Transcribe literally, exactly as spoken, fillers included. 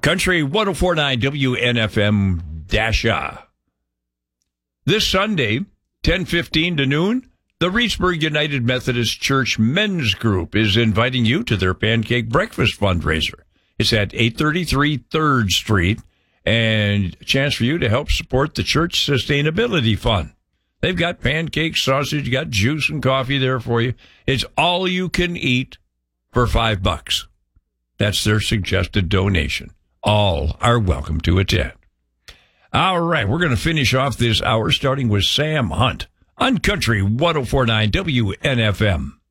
Country one oh four point nine W N F M Dasha. This Sunday, ten fifteen to noon, the Reedsburg United Methodist Church Men's Group is inviting you to their pancake breakfast fundraiser. It's at eight thirty-three third Street, and a chance for you to help support the Church Sustainability Fund. They've got pancakes, sausage, got juice and coffee there for you. It's all you can eat for five bucks. That's their suggested donation. All are welcome to attend. All right, we're going to finish off this hour starting with Sam Hunt on Country one oh four point nine W N F M.